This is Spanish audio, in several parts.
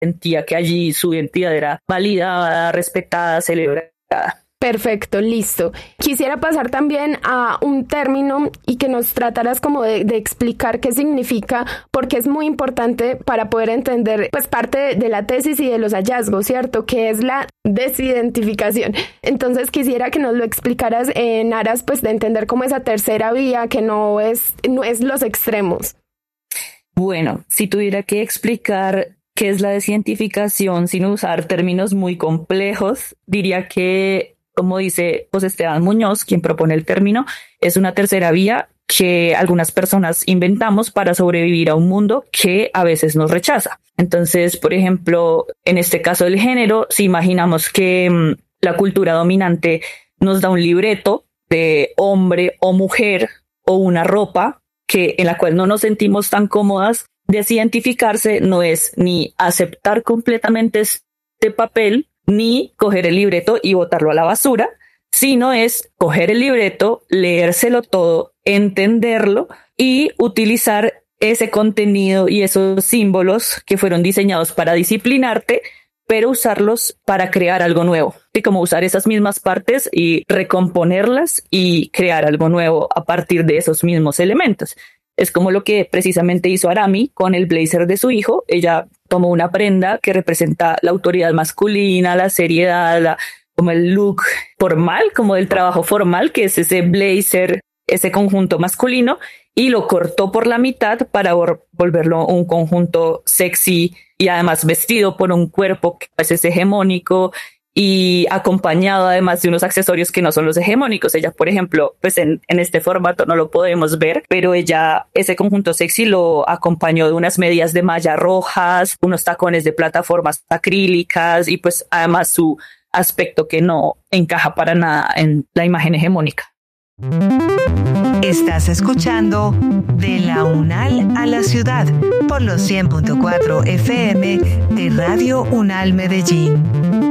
sentía que allí su identidad era validada, respetada, celebrada. Perfecto, listo. Quisiera pasar también a un término y que nos trataras como de explicar qué significa, porque es muy importante para poder entender pues parte de la tesis y de los hallazgos, ¿cierto? Que es la desidentificación. Entonces quisiera que nos lo explicaras en aras pues de entender como esa tercera vía que no es los extremos. Bueno, si tuviera que explicar qué es la desidentificación sin usar términos muy complejos, diría que, como dice José Esteban Muñoz, quien propone el término, es una tercera vía que algunas personas inventamos para sobrevivir a un mundo que a veces nos rechaza. Entonces, por ejemplo, en este caso del género, si imaginamos que la cultura dominante nos da un libreto de hombre o mujer o una ropa en la cual no nos sentimos tan cómodas, desidentificarse no es ni aceptar completamente este papel, ni coger el libreto y botarlo a la basura, sino es coger el libreto, leérselo todo, entenderlo y utilizar ese contenido y esos símbolos que fueron diseñados para disciplinarte, pero usarlos para crear algo nuevo. Y como usar esas mismas partes y recomponerlas y crear algo nuevo a partir de esos mismos elementos. Es como lo que precisamente hizo Arami con el blazer de su hijo. Ella tomó una prenda que representa la autoridad masculina, la seriedad, como el look formal, como del trabajo formal, que es ese blazer, ese conjunto masculino, y lo cortó por la mitad para volverlo un conjunto sexy y además vestido por un cuerpo que es hegemónico y acompañado además de unos accesorios que no son los hegemónicos. Ella, por ejemplo, pues en este formato no lo podemos ver, pero ella ese conjunto sexy lo acompañó de unas medias de malla rojas, unos tacones de plataformas acrílicas y pues además su aspecto que no encaja para nada en la imagen hegemónica. Estás escuchando De la UNAL a la Ciudad por los 100.4 FM de Radio UNAL Medellín.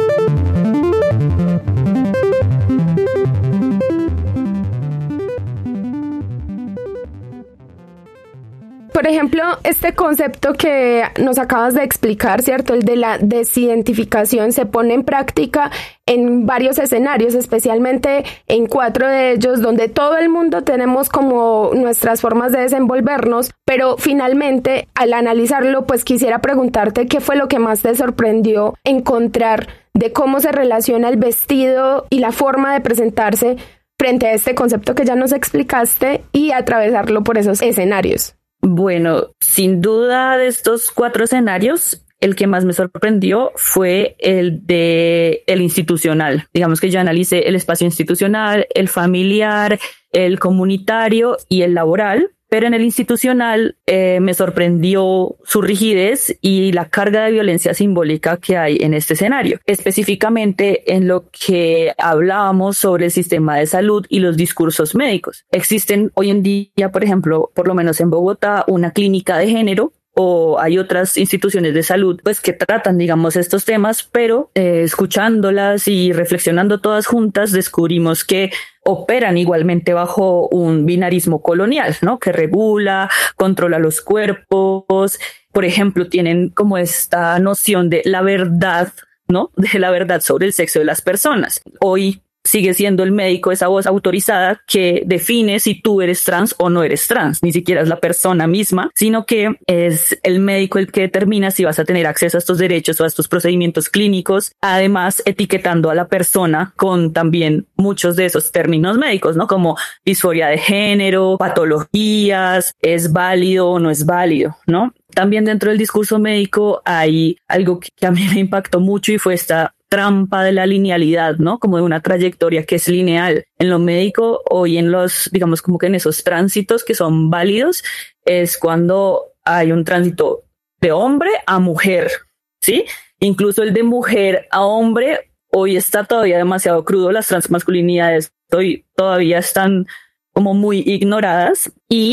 Por ejemplo, este concepto que nos acabas de explicar, ¿cierto? El de la desidentificación se pone en práctica en varios escenarios, especialmente en 4 de ellos, donde todo el mundo tenemos como nuestras formas de desenvolvernos, pero finalmente, al analizarlo, pues quisiera preguntarte qué fue lo que más te sorprendió encontrar de cómo se relaciona el vestido y la forma de presentarse frente a este concepto que ya nos explicaste y atravesarlo por esos escenarios. Bueno, sin duda de estos 4 escenarios, el que más me sorprendió fue el de el institucional. Digamos que yo analicé el espacio institucional, el familiar, el comunitario y el laboral. Pero en el institucional me sorprendió su rigidez y la carga de violencia simbólica que hay en este escenario, específicamente en lo que hablábamos sobre el sistema de salud y los discursos médicos. Existen hoy en día, por ejemplo, por lo menos en Bogotá, una clínica de género, o hay otras instituciones de salud pues que tratan, digamos, estos temas, pero escuchándolas y reflexionando todas juntas descubrimos que operan igualmente bajo un binarismo colonial, ¿no? Que regula, controla los cuerpos. Por ejemplo, tienen como esta noción de la verdad, ¿no? De la verdad sobre el sexo de las personas. Hoy sigue siendo el médico esa voz autorizada que define si tú eres trans o no eres trans. Ni siquiera es la persona misma, sino que es el médico el que determina si vas a tener acceso a estos derechos o a estos procedimientos clínicos, además etiquetando a la persona con también muchos de esos términos médicos, ¿no? Como disforia de género, patologías, es válido o no es válido, ¿no? También dentro del discurso médico hay algo que a mí me impactó mucho y fue esta trampa de la linealidad, ¿no? Como de una trayectoria que es lineal. En lo médico o y en los, digamos, como que en esos tránsitos que son válidos, es cuando hay un tránsito de hombre a mujer, ¿sí? Incluso el de mujer a hombre, hoy está todavía demasiado crudo, las transmasculinidades hoy todavía están como muy ignoradas y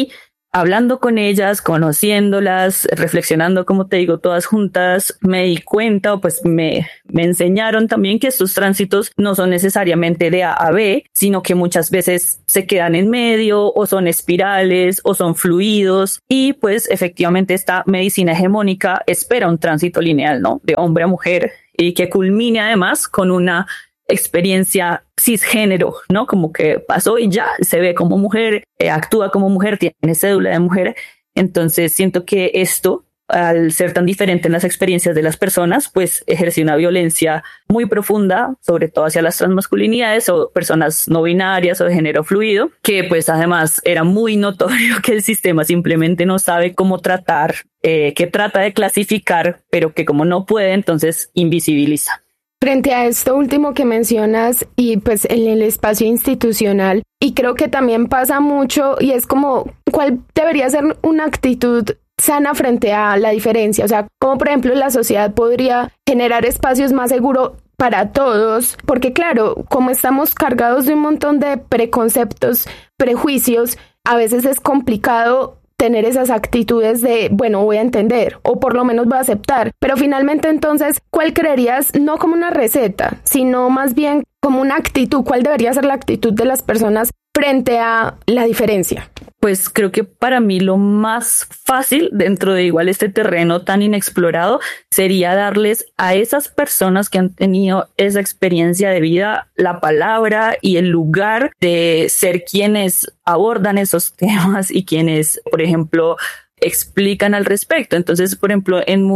hablando con ellas, conociéndolas, reflexionando, como te digo, todas juntas, me di cuenta o pues me enseñaron también que estos tránsitos no son necesariamente de A a B, sino que muchas veces se quedan en medio o son espirales o son fluidos y pues efectivamente esta medicina hegemónica espera un tránsito lineal, ¿no? De hombre a mujer y que culmine además con una experiencia cisgénero, ¿no? Como que pasó y ya se ve como mujer, actúa como mujer, tiene cédula de mujer. Entonces siento que esto, al ser tan diferente en las experiencias de las personas, pues ejerce una violencia muy profunda, sobre todo hacia las transmasculinidades o personas no binarias o de género fluido, que pues además era muy notorio que el sistema simplemente no sabe cómo tratar, que trata de clasificar, pero que como no puede, entonces invisibiliza. Frente a esto último que mencionas y pues en el espacio institucional, y creo que también pasa mucho y es como cuál debería ser una actitud sana frente a la diferencia, o sea, como por ejemplo la sociedad podría generar espacios más seguros para todos, porque claro, como estamos cargados de un montón de preconceptos, prejuicios, a veces es complicado tener esas actitudes de, bueno, voy a entender o por lo menos voy a aceptar, pero finalmente entonces, ¿cuál creerías no como una receta, sino más bien como una actitud? ¿Cuál debería ser la actitud de las personas frente a la diferencia? Pues creo que para mí lo más fácil dentro de igual este terreno tan inexplorado sería darles a esas personas que han tenido esa experiencia de vida la palabra y el lugar de ser quienes abordan esos temas y quienes, por ejemplo, explican al respecto. Entonces, por ejemplo, en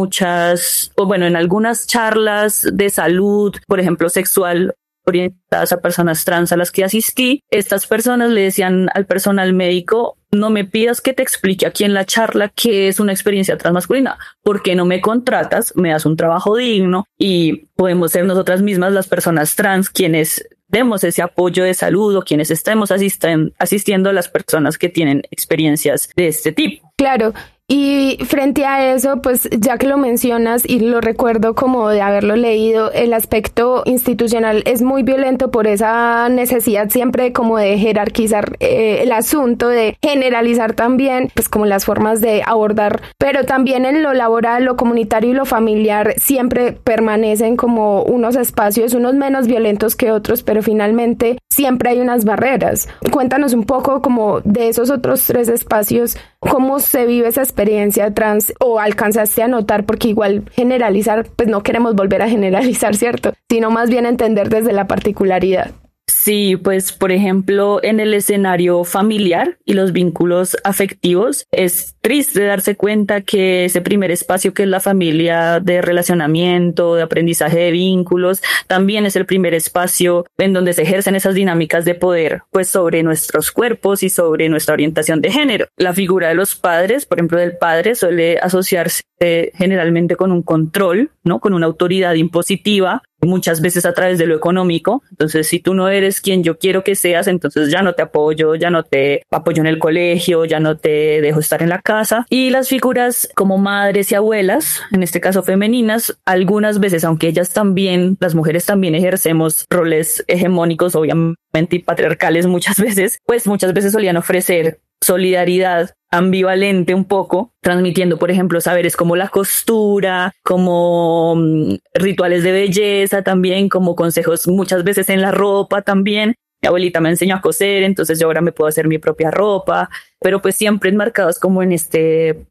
algunas charlas de salud, por ejemplo, sexual, orientadas a personas trans a las que asistí, estas personas le decían al personal médico: no me pidas que te explique aquí en la charla qué es una experiencia transmasculina, porque no me contratas, me das un trabajo digno y podemos ser nosotras mismas las personas trans quienes demos ese apoyo de salud o quienes estemos asistiendo a las personas que tienen experiencias de este tipo. Claro. Y frente a eso, pues ya que lo mencionas y lo recuerdo como de haberlo leído, el aspecto institucional es muy violento por esa necesidad siempre como de jerarquizar el asunto, de generalizar también, pues como las formas de abordar, pero también en lo laboral, lo comunitario y lo familiar siempre permanecen como unos espacios, unos menos violentos que otros, pero finalmente siempre hay unas barreras. Cuéntanos un poco como de esos otros 3 espacios, cómo se vive esa experiencia trans o alcanzaste a notar, porque igual generalizar, pues no queremos volver a generalizar, ¿cierto? Sino más bien entender desde la particularidad. Sí, pues por ejemplo, en el escenario familiar y los vínculos afectivos, es triste darse cuenta que ese primer espacio que es la familia de relacionamiento, de aprendizaje de vínculos, también es el primer espacio en donde se ejercen esas dinámicas de poder, pues sobre nuestros cuerpos y sobre nuestra orientación de género. La figura de los padres, por ejemplo, del padre suele asociarse generalmente con un control, ¿no? Con una autoridad impositiva, muchas veces a través de lo económico. Entonces, si tú no eres quien yo quiero que seas, entonces ya no te apoyo, ya no te apoyo en el colegio, ya no te dejo estar en la casa. Y las figuras como madres y abuelas, en este caso femeninas, algunas veces, aunque ellas también, las mujeres también ejercemos roles hegemónicos, obviamente, y patriarcales muchas veces, pues muchas veces solían ofrecer solidaridad ambivalente un poco, transmitiendo, por ejemplo, saberes como la costura, como rituales de belleza también, como consejos muchas veces en la ropa también. Mi abuelita me enseñó a coser, entonces yo ahora me puedo hacer mi propia ropa, pero pues siempre enmarcados como en este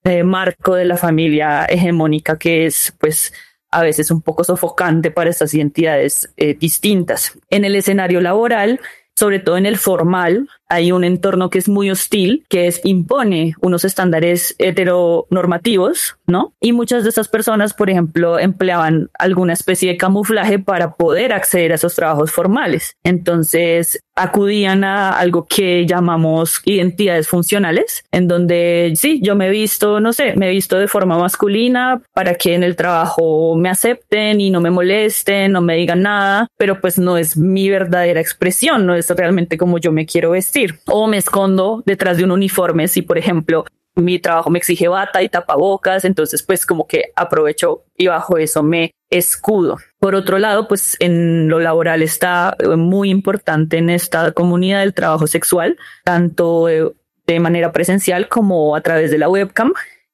marco de la familia hegemónica que es pues a veces un poco sofocante para estas identidades distintas. En el escenario laboral, sobre todo en el formal, hay un entorno que es muy hostil, impone unos estándares heteronormativos, ¿no? Y muchas de estas personas, por ejemplo, empleaban alguna especie de camuflaje para poder acceder a esos trabajos formales. Entonces, acudían a algo que llamamos identidades funcionales, en donde sí, yo me he visto de forma masculina para que en el trabajo me acepten y no me molesten, no me digan nada, pero pues no es mi verdadera expresión, no es realmente como yo me quiero vestir. O me escondo detrás de un uniforme si, por ejemplo, mi trabajo me exige bata y tapabocas, entonces pues como que aprovecho y bajo eso me escudo. Por otro lado, pues en lo laboral está muy importante en esta comunidad del trabajo sexual, tanto de manera presencial como a través de la webcam.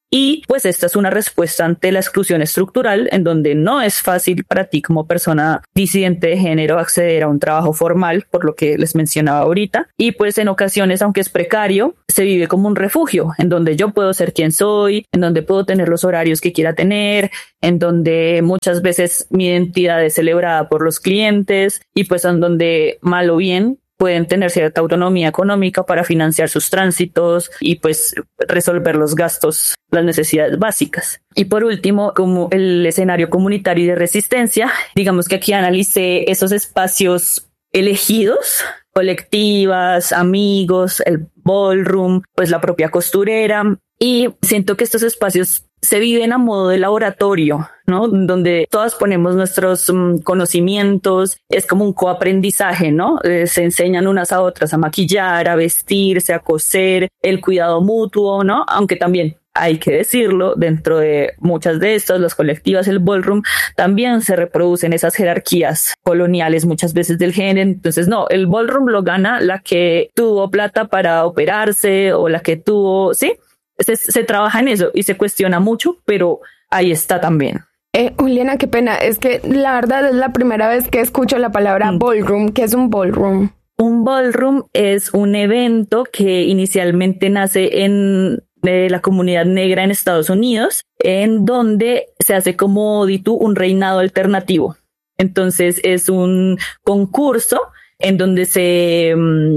Y pues esta es una respuesta ante la exclusión estructural, en donde no es fácil para ti como persona disidente de género acceder a un trabajo formal, por lo que les mencionaba ahorita. Y pues en ocasiones, aunque es precario, se vive como un refugio, en donde yo puedo ser quien soy, en donde puedo tener los horarios que quiera tener, en donde muchas veces mi identidad es celebrada por los clientes y pues en donde mal o bien pueden tener cierta autonomía económica para financiar sus tránsitos y pues resolver los gastos, las necesidades básicas. Y por último, como el escenario comunitario y de resistencia, digamos que aquí analicé esos espacios elegidos, colectivas, amigos, el ballroom, pues la propia costurera, y siento que estos espacios se viven a modo de laboratorio, ¿no? Donde todas ponemos nuestros conocimientos, es como un coaprendizaje, ¿no? Se enseñan unas a otras a maquillar, a vestirse, a coser, el cuidado mutuo, ¿no? Aunque también hay que decirlo, dentro de muchas de estas, las colectivas, el ballroom, también se reproducen esas jerarquías coloniales muchas veces del género. Entonces, no, el ballroom lo gana la que tuvo plata para operarse o la que tuvo, ¿sí? Se trabaja en eso y se cuestiona mucho, pero ahí está también. Juliana, qué pena, es que la verdad es la primera vez que escucho la palabra ballroom. ¿Qué es un ballroom? Un ballroom es un evento que inicialmente nace en la comunidad negra en Estados Unidos, en donde se hace como di tú un reinado alternativo. Entonces es un concurso en donde se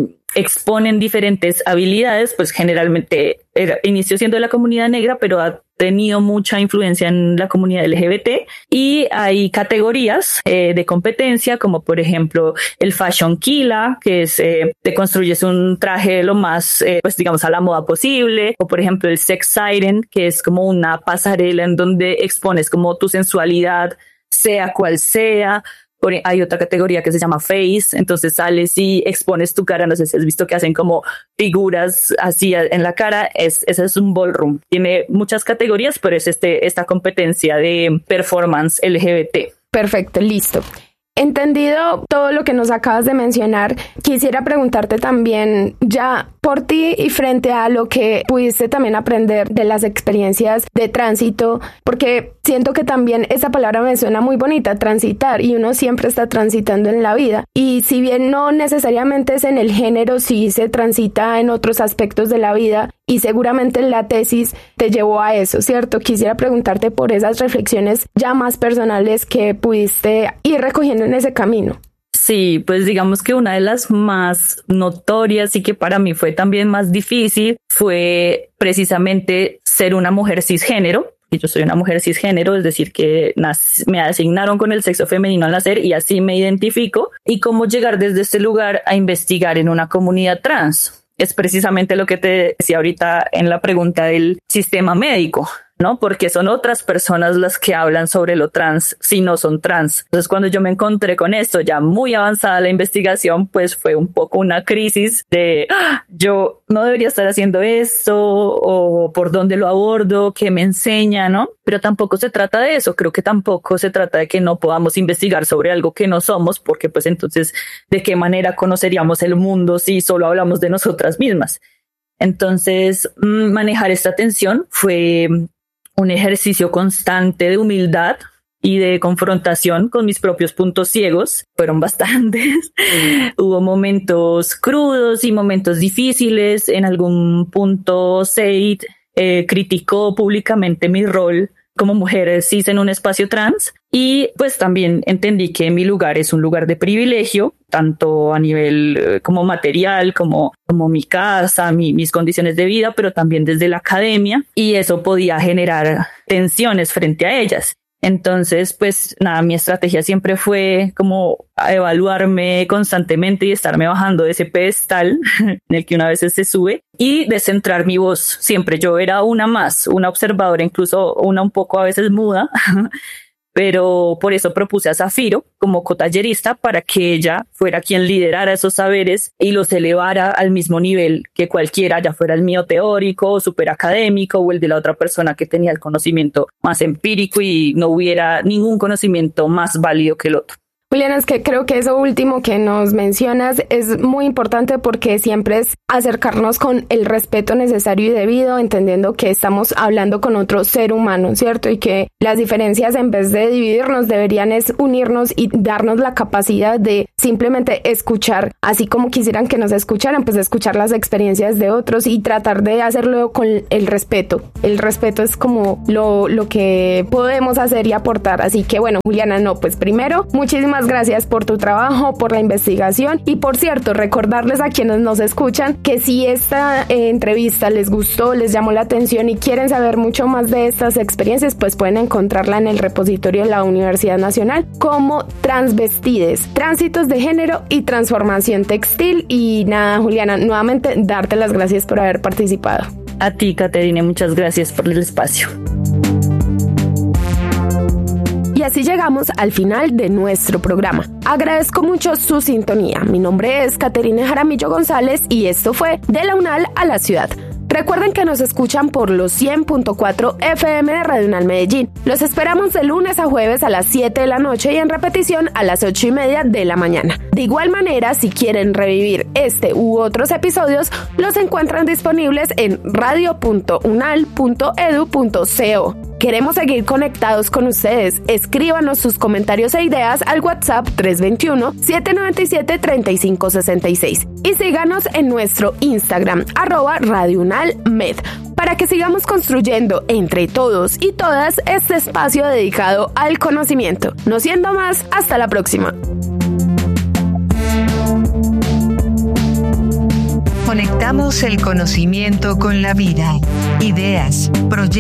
exponen diferentes habilidades, pues generalmente inició siendo de la comunidad negra, pero ha tenido mucha influencia en la comunidad LGBT y hay categorías de competencia, como por ejemplo el Fashion Killa, que es te construyes un traje lo más, pues digamos, a la moda posible, o por ejemplo el Sex Siren, que es como una pasarela en donde expones como tu sensualidad, sea cual sea. Hay otra categoría que se llama Face, entonces sales y expones tu cara, no sé si has visto que hacen como figuras así en la cara, ese es un ballroom. Tiene muchas categorías, pero es esta competencia de performance LGBT. Perfecto, listo. Entendido todo lo que nos acabas de mencionar, quisiera preguntarte también, ya por ti y frente a lo que pudiste también aprender de las experiencias de tránsito, porque siento que también esa palabra me suena muy bonita, transitar, y uno siempre está transitando en la vida, y si bien no necesariamente es en el género, sí se transita en otros aspectos de la vida, y seguramente la tesis te llevó a eso, ¿cierto? Quisiera preguntarte por esas reflexiones ya más personales que pudiste ir recogiendo en ese camino. Sí, pues digamos que una de las más notorias y que para mí fue también más difícil fue precisamente ser una mujer cisgénero. Y yo soy una mujer cisgénero, es decir, que me asignaron con el sexo femenino al nacer y así me identifico. Y cómo llegar desde este lugar a investigar en una comunidad trans. Es precisamente lo que te decía ahorita en la pregunta del sistema médico, ¿no? Porque son otras personas las que hablan sobre lo trans si no son trans. Entonces, cuando yo me encontré con esto, ya muy avanzada la investigación, pues fue un poco una crisis de yo no debería estar haciendo esto o por dónde lo abordo, qué me enseña, ¿no? Pero tampoco se trata de eso. Creo que tampoco se trata de que no podamos investigar sobre algo que no somos, porque pues entonces, ¿de qué manera conoceríamos el mundo si solo hablamos de nosotras mismas? Entonces, manejar esta tensión fue un ejercicio constante de humildad y de confrontación con mis propios puntos ciegos. Fueron bastantes. Hubo momentos crudos y momentos difíciles. En algún punto Said criticó públicamente mi rol como mujer cis en un espacio trans y pues también entendí que mi lugar es un lugar de privilegio, tanto a nivel como material, como mi casa, mis condiciones de vida, pero también desde la academia, y eso podía generar tensiones frente a ellas. Entonces, pues nada, mi estrategia siempre fue como evaluarme constantemente y estarme bajando de ese pedestal en el que una vez se sube y descentrar mi voz. Siempre yo era una más, una observadora, incluso una un poco a veces muda, pero por eso propuse a Zafiro como cotallerista para que ella fuera quien liderara esos saberes y los elevara al mismo nivel que cualquiera, ya fuera el mío teórico, súper académico o el de la otra persona que tenía el conocimiento más empírico y no hubiera ningún conocimiento más válido que el otro. Juliana, es que creo que eso último que nos mencionas es muy importante porque siempre es acercarnos con el respeto necesario y debido, entendiendo que estamos hablando con otro ser humano, ¿cierto? Y que las diferencias, en vez de dividirnos, deberían es unirnos y darnos la capacidad de simplemente escuchar, así como quisieran que nos escucharan, pues escuchar las experiencias de otros y tratar de hacerlo con el respeto. El respeto es como lo que podemos hacer y aportar. Así que bueno, Juliana, pues primero, muchísimas gracias por tu trabajo, por la investigación y por cierto, recordarles a quienes nos escuchan que si esta entrevista les gustó, les llamó la atención y quieren saber mucho más de estas experiencias, pues pueden encontrarla en el repositorio de la Universidad Nacional como Transvestides, Tránsitos de Género y Transformación Textil. Y nada, Juliana, nuevamente darte las gracias por haber participado. A ti, Caterine, muchas gracias por el espacio. Y así llegamos al final de nuestro programa. Agradezco mucho su sintonía. Mi nombre es Caterine Jaramillo González y esto fue De la UNAL a la Ciudad. Recuerden que nos escuchan por los 100.4 FM de Radio UNAL Medellín. Los esperamos de lunes a jueves a las 7 de la noche y en repetición a las 8:30 de la mañana. De igual manera, si quieren revivir este u otros episodios, los encuentran disponibles en radio.unal.edu.co. Queremos seguir conectados con ustedes. Escríbanos sus comentarios e ideas al WhatsApp 321-797-3566 y síganos en nuestro Instagram @RadioUnalMed para que sigamos construyendo entre todos y todas este espacio dedicado al conocimiento. No siendo más, hasta la próxima. Conectamos el conocimiento con la vida, ideas, proyectos.